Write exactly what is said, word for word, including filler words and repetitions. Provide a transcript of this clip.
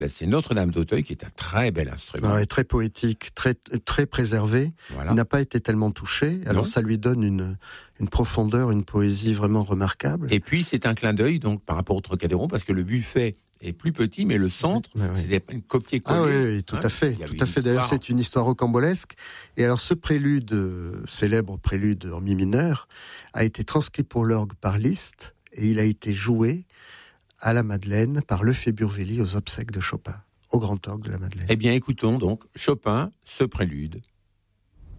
ben, c'est Notre-Dame d'Auteuil qui est un très bel instrument. Ouais, très poétique, très, très préservé. Voilà. Il n'a pas été tellement touché, alors non. Ça lui donne une, une profondeur, une poésie vraiment remarquable. Et puis c'est un clin d'œil donc par rapport au Trocadéro, parce que le buffet est plus petit, mais le centre, oui, oui. c'est un copier-coller. Ah oui, oui tout hein, à fait, tout à fait. D'ailleurs, c'est une histoire rocambolesque. Et alors, ce prélude, célèbre prélude en mi mineur, a été transcrit pour l'orgue par Liszt, et il a été joué à la Madeleine par Lefebvre-Willy aux obsèques de Chopin, au grand orgue de la Madeleine. Eh bien, écoutons donc Chopin, ce prélude.